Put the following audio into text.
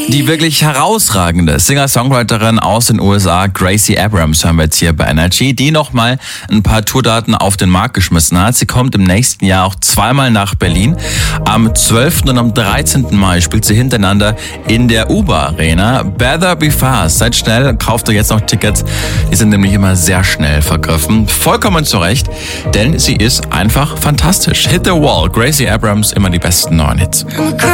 Die wirklich herausragende Singer-Songwriterin aus den USA, Gracie Abrams, hören wir jetzt hier bei Energy, die nochmal ein paar Tourdaten auf den Markt geschmissen hat. Sie kommt im nächsten Jahr auch zweimal nach Berlin. Am 12. und am 13. Mai spielt sie hintereinander in der UBA Arena. Better Be Fast. Seid schnell, kauft euch jetzt noch Tickets. Die sind nämlich immer sehr schnell vergriffen. Vollkommen zu Recht, denn sie ist einfach fantastisch. Hit the Wall. Gracie Abrams, immer die besten neuen Hits.